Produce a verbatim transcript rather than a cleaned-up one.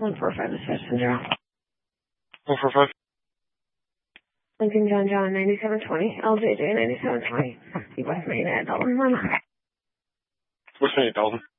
one four five is passenger. one four five. Lincoln John John ninety-seven twenty, L J J ninety-seven twenty. You West Main at Dalton. West Main at Dalton.